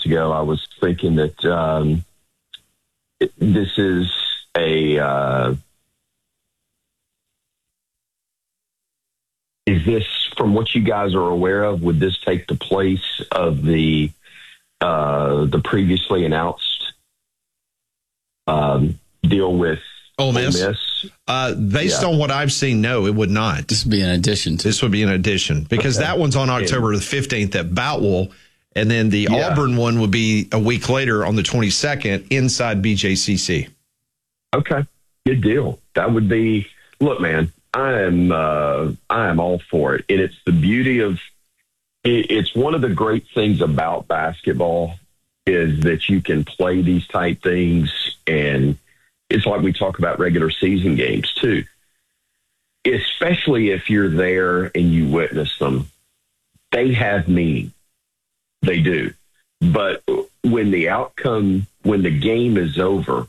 minutes ago, I was thinking that this is is this, from what you guys are aware of, would this take the place of the previously announced deal with Ole Miss? Based on what I've seen, no, it would not. This would be an addition. This would be an addition because that one's on October the 15th at Boutwell, and then the Auburn one would be a week later on the 22nd inside BJCC. Okay, good deal. That would be. Look, man, I am all for it, and it's the beauty of. It's one of the great things about basketball is that you can play these type things, and it's like we talk about regular season games too. Especially if you're there and you witness them, they have meaning. They do. But when the game is over,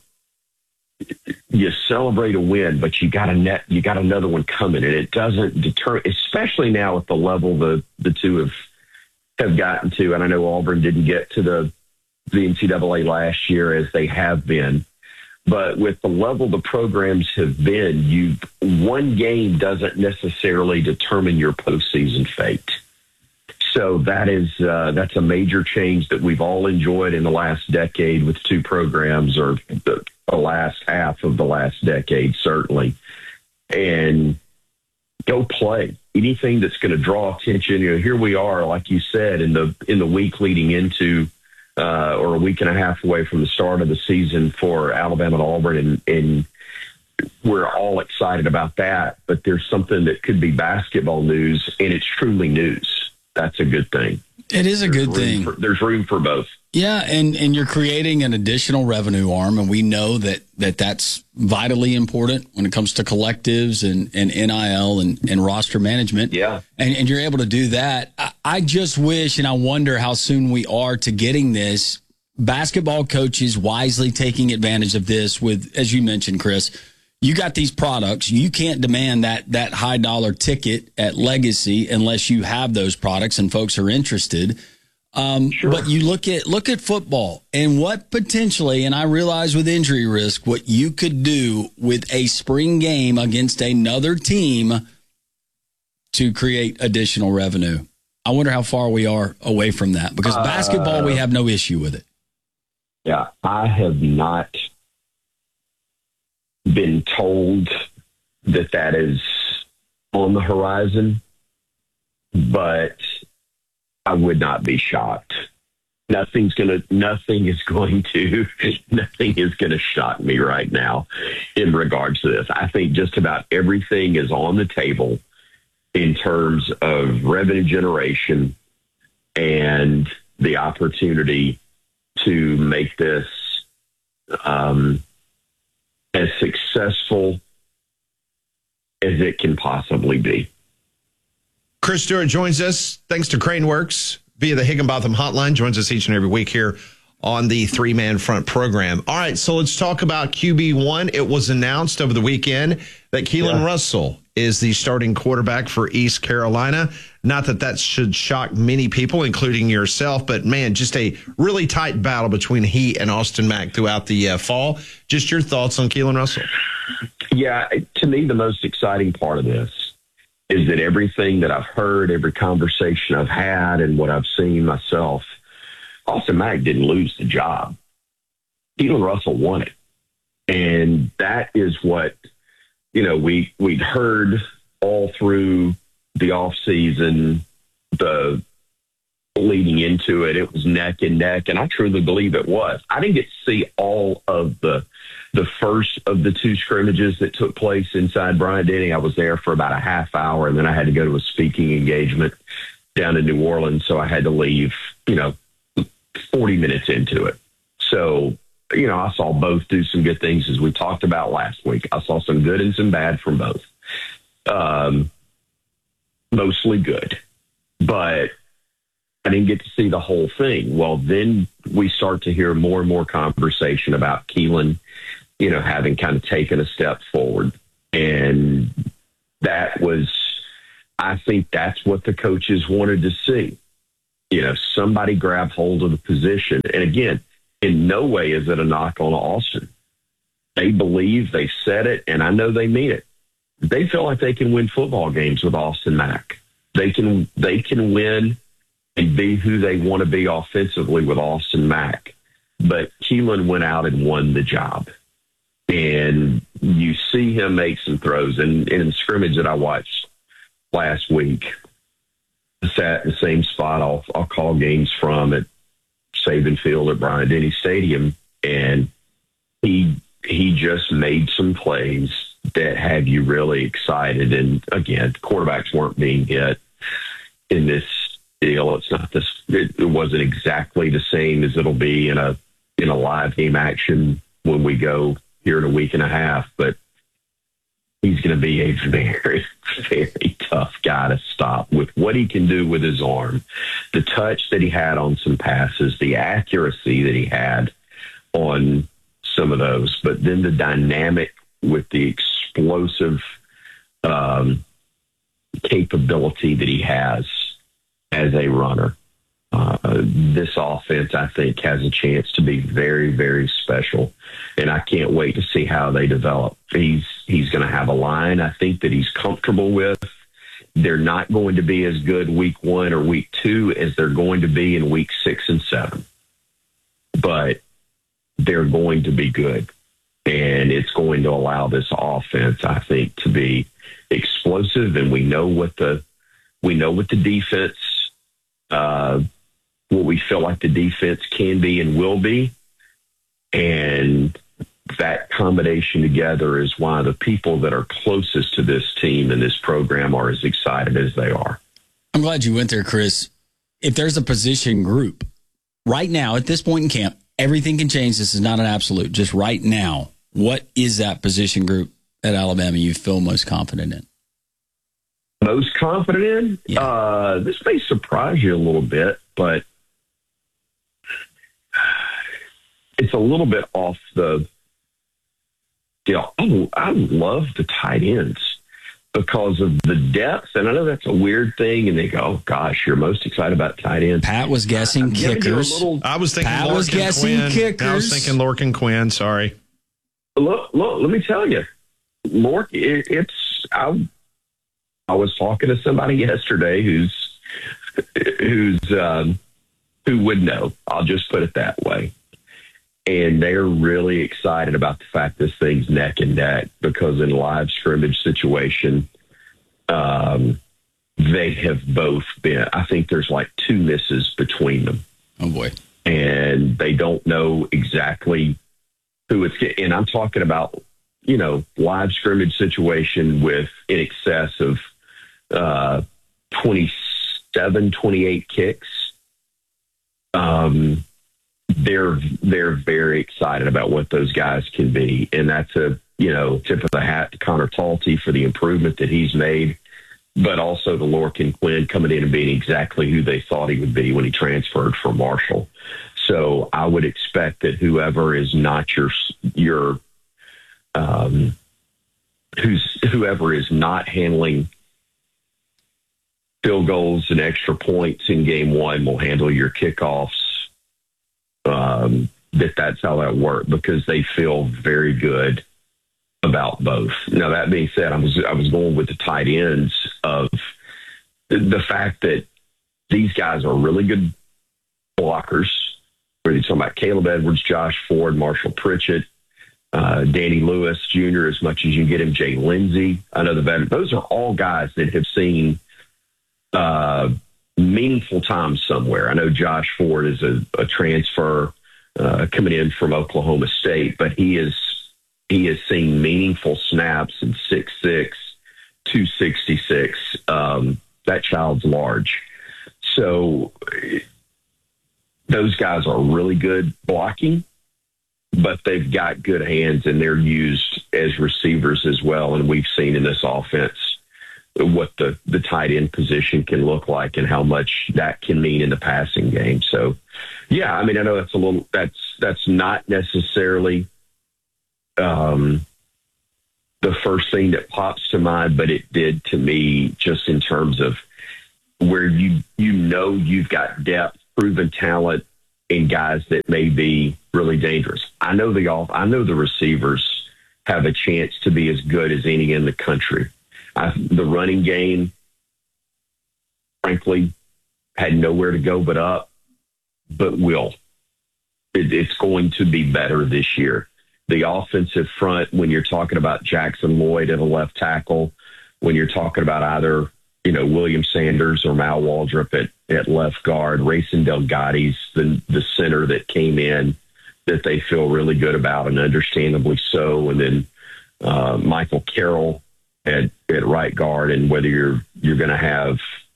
you celebrate a win, but you got another one coming, and it doesn't deter. Especially now at the level the two have gotten to, and I know Auburn didn't get to the NCAA last year as they have been, but with the level the programs have been, one game doesn't necessarily determine your postseason fate. So that's a major change that we've all enjoyed in the last decade with two programs, or the last half of the last decade, certainly. And go play anything that's going to draw attention. Here we are, like you said, in the week leading into, or a week and a half away from the start of the season for Alabama and Auburn, and we're all excited about that. But there's something that could be basketball news, and it's truly news. That's a good thing. It is a good thing. There's room for both. Yeah, and you're creating an additional revenue arm, and we know that's vitally important when it comes to collectives and NIL and roster management. Yeah. And you're able to do that. I just wish, and I wonder how soon we are to getting this, basketball coaches wisely taking advantage of this with, as you mentioned, Chris, you got these products. You can't demand that high dollar ticket at Legacy unless you have those products and folks are interested. Sure. But you look at football and what potentially, and I realize with injury risk, what you could do with a spring game against another team to create additional revenue. I wonder how far we are away from that, because basketball, we have no issue with it. Yeah, I have not been told that is on the horizon, but I would not be shocked. Nothing is going to shock me right now in regards to this. I think just about everything is on the table in terms of revenue generation and the opportunity to make this as successful as it can possibly be. Chris Stewart joins us thanks to Craneworks via the Higginbotham Hotline. Joins us each and every week here on the Three Man Front program. All right, so let's talk about QB1. It was announced over the weekend that Keelan Russell is the starting quarterback for East Carolina. Not that should shock many people, including yourself, but man, just a really tight battle between he and Austin Mack throughout the fall. Just your thoughts on Keelan Russell? Yeah, to me, the most exciting part of this is that everything that I've heard, every conversation I've had, and what I've seen myself, Austin Mack didn't lose the job. Keelan Russell won it. And that is what, we'd heard all through the offseason, the leading into it. It was neck and neck, and I truly believe it was. I didn't get to see all of the first of the two scrimmages that took place inside Bryant-Denny. I was there for about a half hour, and then I had to go to a speaking engagement down in New Orleans, so I had to leave, 40 minutes into it. So, I saw both do some good things, as we talked about last week. I saw some good and some bad from both. Mostly good. But I didn't get to see the whole thing. Well, then we start to hear more and more conversation about Keelan, having kind of taken a step forward. And I think that's what the coaches wanted to see. somebody grab hold of the position. And again, in no way is it a knock on Austin. They believe, they said it, and I know they mean it. They feel like they can win football games with Austin Mack. They can win and be who they want to be offensively with Austin Mack. But Keelan went out and won the job. And you see him make some throws. And in the scrimmage that I watched last week, I sat in the same spot I'll call games from at Saban Field at Bryant-Denny Stadium, and he just made some plays that had you really excited. And again, quarterbacks weren't being hit in this deal. It's not this. It wasn't exactly the same as it'll be in a live game action when we go here in a week and a half. But he's going to be a very, very tough guy to stop with what he can do with his arm, the touch that he had on some passes, the accuracy that he had on some of those, but then the dynamic with the explosive capability that he has as a runner. This offense, I think, has a chance to be very, very special, and I can't wait to see how they develop. He's going to have a line, I think, that he's comfortable with. They're not going to be as good week 1 or week 2 as they're going to be in week 6 and 7, but they're going to be good, and it's going to allow this offense, I think, to be explosive. And we know what the defense, what we feel like the defense can be and will be. And that combination together is why the people that are closest to this team and this program are as excited as they are. I'm glad you went there, Chris. If there's a position group right now at this point in camp, everything can change. This is not an absolute. Just right now, what is that position group at Alabama you feel most confident in? Most confident in? Yeah. This may surprise you a little bit, but it's a little bit off the, I love the tight ends because of the depth. And I know that's a weird thing. And they go, oh, gosh, you're most excited about tight ends. Pat was guessing kickers. I was thinking Pat was guessing kickers. I was thinking Lorcan Quinn. Sorry. Look, let me tell you, Lork, I was talking to somebody yesterday who would know. I'll just put it that way. And they're really excited about the fact this thing's neck and neck because in live scrimmage situation, they have both been, I think there's like 2 misses between them. Oh, boy. And they don't know exactly who it's getting. And I'm talking about, live scrimmage situation with in excess of 27, 28 kicks. They're very excited about what those guys can be. And that's a, tip of the hat to Connor Talty for the improvement that he's made, but also to Lorcan Quinn coming in and being exactly who they thought he would be when he transferred from Marshall. So I would expect that whoever is not whoever is not handling field goals and extra points in game 1 will handle your kickoffs. That's how that worked because they feel very good about both. Now, that being said, I was going with the tight ends of the fact that these guys are really good blockers. Whether you're talking about Caleb Edwards, Josh Ford, Marshall Pritchett, Danny Lewis Jr., as much as you get him, Jay Lindsey, I know the veteran. Those are all guys that have seen meaningful time somewhere. I know Josh Ford is a transfer coming in from Oklahoma State, but he is seeing meaningful snaps in 6'6", 266. That child's large. So those guys are really good blocking, but they've got good hands and they're used as receivers as well. And we've seen in this offense what the tight end position can look like and how much that can mean in the passing game. So, yeah, I mean, I know that's not necessarily the first thing that pops to mind, but it did to me just in terms of where you've got depth, proven talent, and guys that may be really dangerous. I know the receivers have a chance to be as good as any in the country. The running game, frankly, had nowhere to go but up, but will. It's going to be better this year. The offensive front, when you're talking about Jackson Lloyd at a left tackle, when you're talking about either, William Sanders or Mal Waldrop at left guard, Rayson Delgado's the center that came in that they feel really good about, and understandably so. And then Michael Carroll at right guard, and whether you're going to have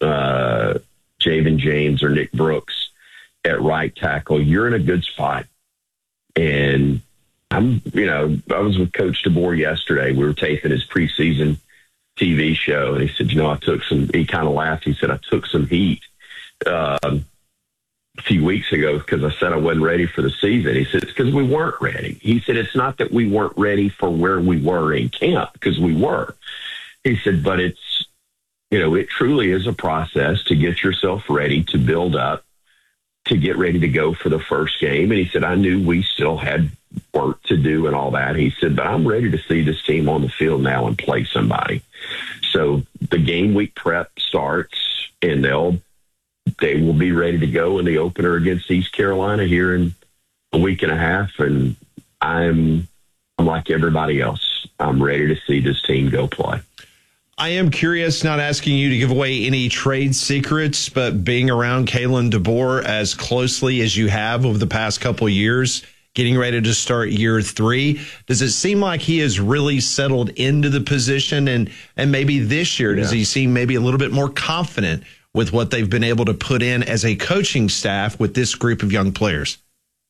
Javen James or Nick Brooks at right tackle, you're in a good spot. And I was with Coach DeBoer yesterday. We were taping his preseason TV show, and he said, he kind of laughed. He said, I took some heat a few weeks ago because I said I wasn't ready for the season. He said, it's because we weren't ready. He said, it's not that we weren't ready for where we were in camp, because we were. He said, but it's, it truly is a process to get yourself ready, to build up, to get ready to go for the first game. And he said, I knew we still had work to do and all that. He said, but I'm ready to see this team on the field now and play somebody. So the game week prep starts, and they will be ready to go in the opener against East Carolina here in a week and a half. And I'm like everybody else. I'm ready to see this team go play. I am curious, not asking you to give away any trade secrets, but being around Kalen DeBoer as closely as you have over the past couple of years, getting ready to start year 3, does it seem like he has really settled into the position? And maybe this year, does he seem maybe a little bit more confident with what they've been able to put in as a coaching staff with this group of young players?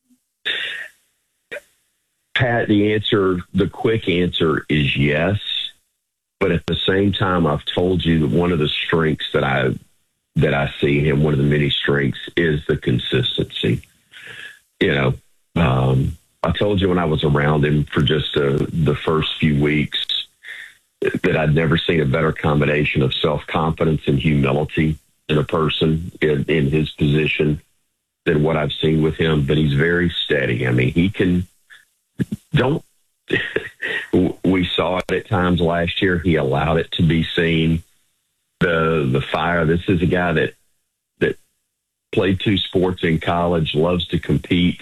Pat, the quick answer is yes. But at the same time, I've told you that one of the strengths that I see him, one of the many strengths, is the consistency. I told you when I was around him for just the first few weeks that I'd never seen a better combination of self-confidence and humility in a person in his position than what I've seen with him. But he's very steady. I mean, we saw it at times last year. He allowed it to be seen. The fire. This is a guy that played 2 sports in college, loves to compete,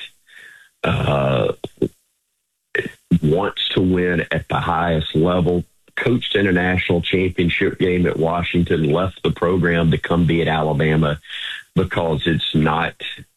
wants to win at the highest level, coached international championship game at Washington, left the program to come be at Alabama because it's not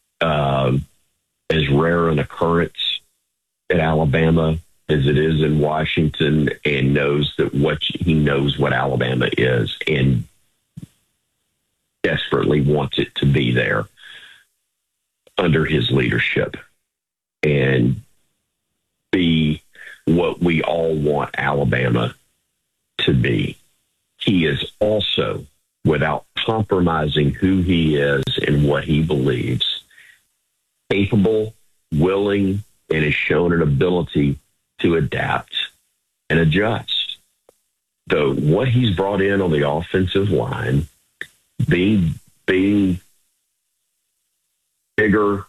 as rare an occurrence at Alabama as it is in Washington, and knows what Alabama is and desperately wants it to be there under his leadership and be what we all want Alabama to be. He is also, without compromising who he is and what he believes, capable, willing, and has shown an ability to adapt and adjust. So what he's brought in on the offensive line, being bigger,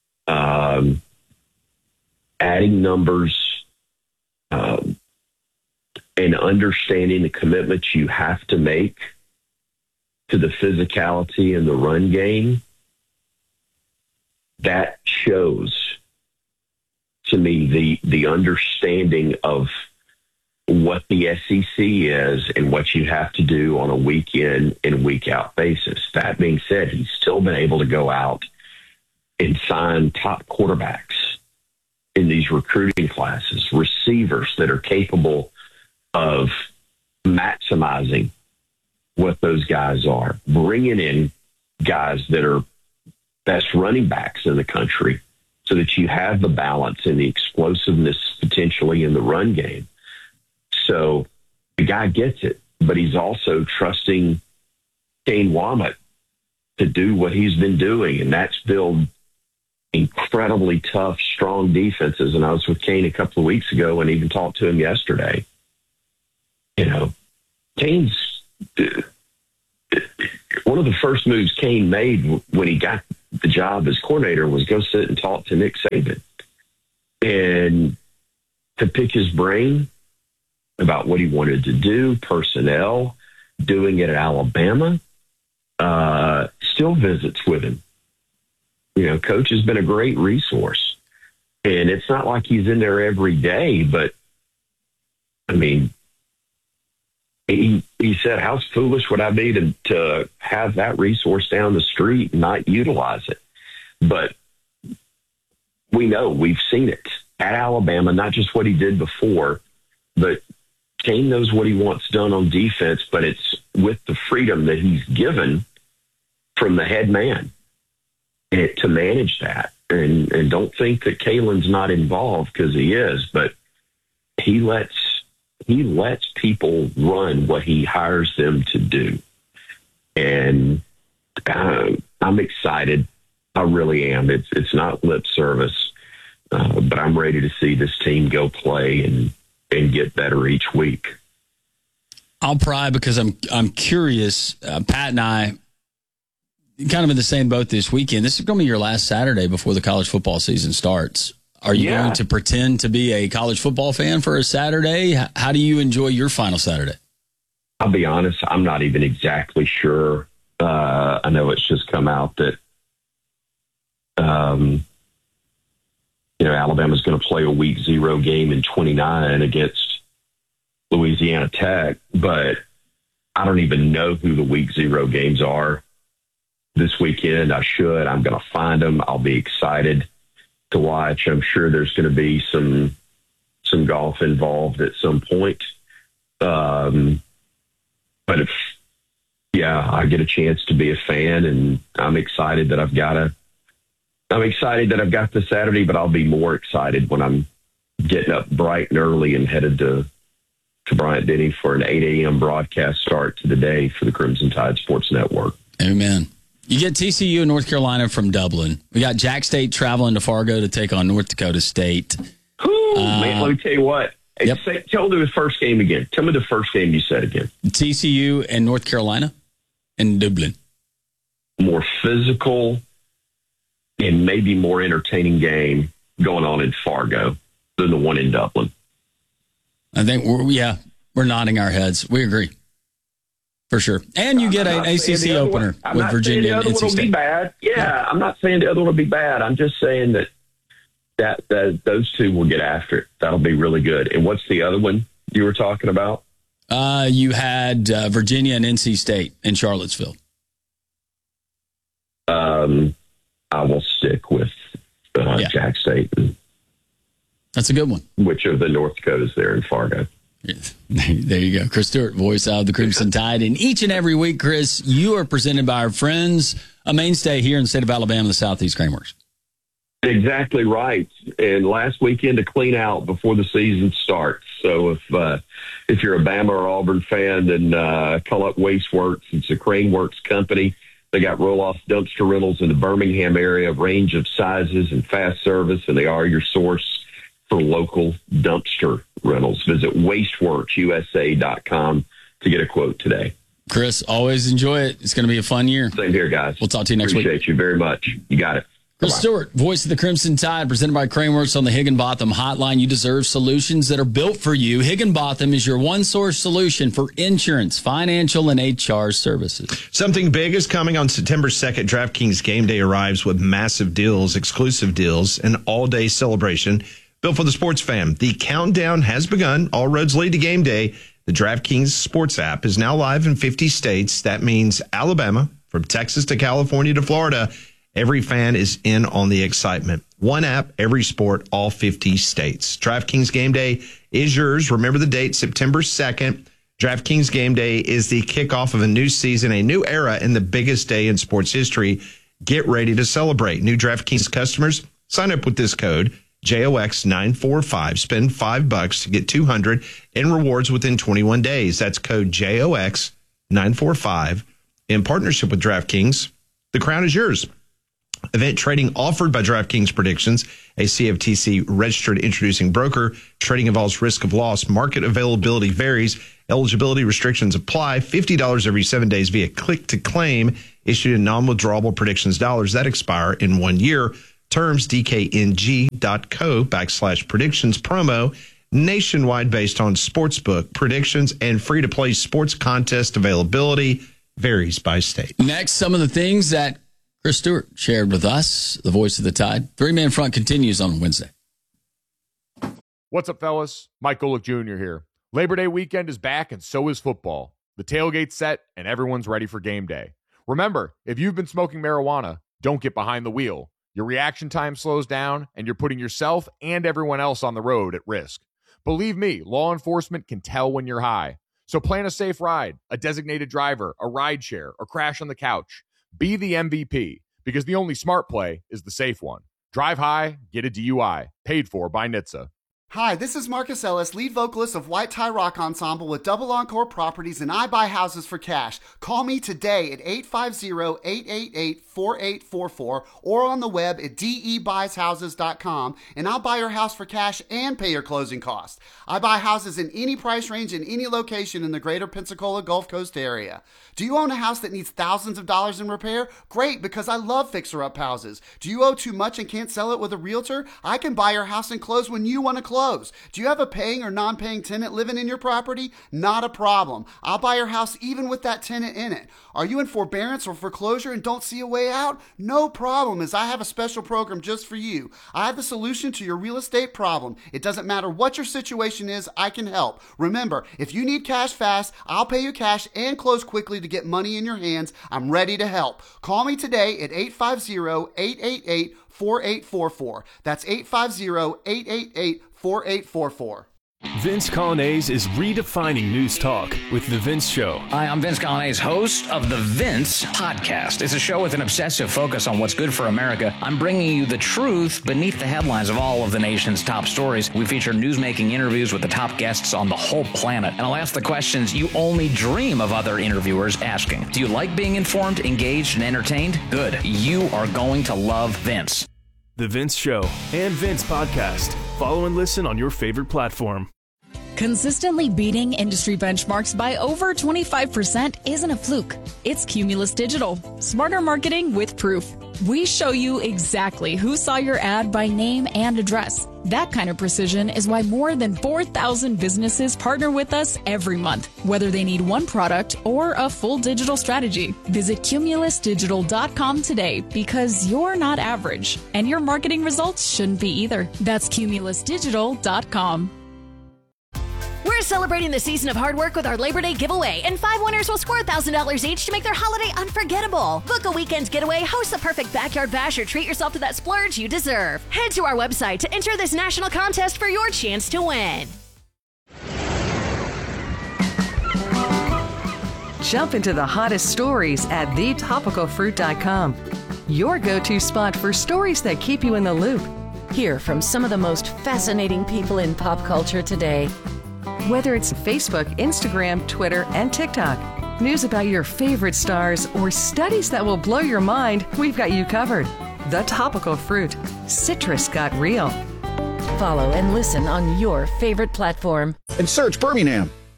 adding numbers, and understanding the commitments you have to make to the physicality in the run game, that shows to me the understanding of what the SEC is and what you have to do on a week in and week out basis. That being said, he's still been able to go out and sign top quarterbacks in these recruiting classes, receivers that are capable of maximizing what those guys are, bringing in guys that are best running backs in the country, so that you have the balance and the explosiveness potentially in the run game. So the guy gets it, but he's also trusting Kane Wommack to do what he's been doing, and that's build incredibly tough, strong defenses. And I was with Kane a couple of weeks ago and even talked to him yesterday. Kane's one of the first moves Kane made when he got the job as coordinator was go sit and talk to Nick Saban and to pick his brain about what he wanted to do, personnel, doing it at Alabama. Still visits with him. Coach has been a great resource. And it's not like he's in there every day, but, I mean, he said, how foolish would I be to have that resource down the street and not utilize it? But we know, we've seen it at Alabama, not just what he did before, but Kane knows what he wants done on defense, but it's with the freedom that he's given from the head man to manage that. And don't think that Kalen's not involved, because he is, but he lets people run what he hires them to do. And I'm excited. I really am. It's not lip service, but I'm ready to see this team go play and get better each week. I'll pry because I'm curious. Pat and I kind of in the same boat this weekend. This is going to be your last Saturday before the college football season starts. Are you going to pretend to be a college football fan for a Saturday? How do you enjoy your final Saturday? I'll be honest, I'm not even exactly sure. I know it's just come out that Alabama's going to play a week 0 game in 29 against Louisiana Tech, but I don't even know who the week 0 games are this weekend. I should. I'm going to find them. I'll be excited to watch. I'm sure there's going to be some golf involved at some point. But if I get a chance to be a fan, and I'm excited that I've got the Saturday, but I'll be more excited when I'm getting up bright and early and headed to Bryant-Denny for an 8 a.m. broadcast start to the day for the Crimson Tide Sports Network. Amen. You get TCU in North Carolina from Dublin. We got Jack State traveling to Fargo to take on North Dakota State. Man, let me tell you what. Yep. Tell me the first game again. Tell me the first game you said again. TCU and North Carolina in Dublin. More physical and maybe more entertaining game going on in Fargo than the one in Dublin. I think we're nodding our heads. We agree. For sure. And you get an ACC opener with Virginia and NC State. Be bad. Yeah, I'm not saying the other one will be bad. I'm just saying that those two will get after it. That'll be really good. And what's the other one you were talking about? You had Virginia and NC State in Charlottesville. I will stick with Jack State. That's a good one. Which of the North Dakotas there in Fargo? There you go. Chris Stewart, voice of the Crimson Tide. And each and every week, Chris, you are presented by our friends, a mainstay here in the state of Alabama, the Southeast Craneworks. Exactly right. And last weekend to clean out before the season starts. So if you're a Bama or Auburn fan, then call up Wasteworks. It's a Craneworks company. They got roll-off dumpster rentals in the Birmingham area, a range of sizes and fast service, and they are your source for local dumpster rentals. Visit wasteworksusa.com to get a quote today. Chris, always enjoy it. It's going to be a fun year. Same here, guys. We'll talk to you next week. Appreciate you very much. You got it. Chris Bye-bye. Stewart, voice of the Crimson Tide, presented by Craneworks on the Higginbotham Hotline. You deserve solutions that are built for you. Higginbotham is your one-source solution for insurance, financial, and HR services. Something big is coming on September 2nd. DraftKings Game Day arrives with massive deals, exclusive deals, and all-day celebration built for the sports fan. The countdown has begun. All roads lead to game day. The DraftKings Sports app is now live in 50 states. That means Alabama, from Texas to California to Florida. Every fan is in on the excitement. One app, every sport, all 50 states. DraftKings Game Day is yours. Remember the date, September 2nd. DraftKings Game Day is the kickoff of a new season, a new era, and the biggest day in sports history. Get ready to celebrate. New DraftKings customers, sign up with this code, JOX945. Spend $5 to get $200 in rewards within 21 days. That's code JOX945. In partnership with DraftKings, the crown is yours. Event trading offered by DraftKings Predictions, a CFTC registered introducing broker. Trading involves risk of loss. Market availability varies. Eligibility restrictions apply. $50 every 7 days via click to claim, issued in non-withdrawable predictions dollars that expire in 1 year. Terms dkng.co/predictions. Promo nationwide based on sportsbook predictions, and free to play sports contest availability varies by state. Next, some of the things that Chris Stewart shared with us, the voice of the Tide. Three-Man Front continues on Wednesday. What's up, fellas? Mike Golick Jr. here. Labor Day weekend is back, and so is football. The tailgate's set, and everyone's ready for game day. Remember, if you've been smoking marijuana, don't get behind the wheel. Your reaction time slows down, and you're putting yourself and everyone else on the road at risk. Believe me, law enforcement can tell when you're high. So plan a safe ride, a designated driver, a ride share, or crash on the couch. Be the MVP, because the only smart play is the safe one. Drive high, get a DUI. Paid for by NHTSA. Hi, this is Marcus Ellis, lead vocalist of White Tie Rock Ensemble with Double Encore Properties, and I buy houses for cash. Call me today at 850-888-4844 or on the web at debuyshouses.com, and I'll buy your house for cash and pay your closing costs. I buy houses in any price range in any location in the greater Pensacola Gulf Coast area. Do you own a house that needs thousands of dollars in repair? Great, because I love fixer-up houses. Do you owe too much and can't sell it with a realtor? I can buy your house and close when you want to close. Do you have a paying or non-paying tenant living in your property? Not a problem. I'll buy your house even with that tenant in it. Are you in forbearance or foreclosure and don't see a way out? No problem, as I have a special program just for you. I have the solution to your real estate problem. It doesn't matter what your situation is, I can help. Remember, if you need cash fast, I'll pay you cash and close quickly to get money in your hands. I'm ready to help. Call me today at 850-888-4844. That's 850-888-4844. Vince Colonnese is redefining news talk with The Vince Show. Hi, I'm Vince Colonnese, host of The Vince Podcast. It's a show with an obsessive focus on what's good for America. I'm bringing you the truth beneath the headlines of all of the nation's top stories. We feature newsmaking interviews with the top guests on the whole planet. And I'll ask the questions you only dream of other interviewers asking. Do you like being informed, engaged, and entertained? Good. You are going to love Vince. The Vince Show and Vince Podcast. Follow and listen on your favorite platform. Consistently beating industry benchmarks by over 25% isn't a fluke. It's Cumulus Digital. Smarter marketing with proof. We show you exactly who saw your ad by name and address. That kind of precision is why more than 4,000 businesses partner with us every month, whether they need one product or a full digital strategy. Visit cumulusdigital.com today, because you're not average, and your marketing results shouldn't be either. That's cumulusdigital.com. We're celebrating the season of hard work with our Labor Day giveaway, and 5 winners will score $1,000 each to make their holiday unforgettable. Book a weekend getaway, host the perfect backyard bash, or treat yourself to that splurge you deserve. Head to our website to enter this national contest for your chance to win. Jump into the hottest stories at thetopicalfruit.com. Your go-to spot for stories that keep you in the loop. Hear from some of the most fascinating people in pop culture today. Whether it's Facebook, Instagram, Twitter, and TikTok, news about your favorite stars, or studies that will blow your mind, we've got you covered. The Topical Fruit. Citrus got real. Follow and listen on your favorite platform. And search Birmingham.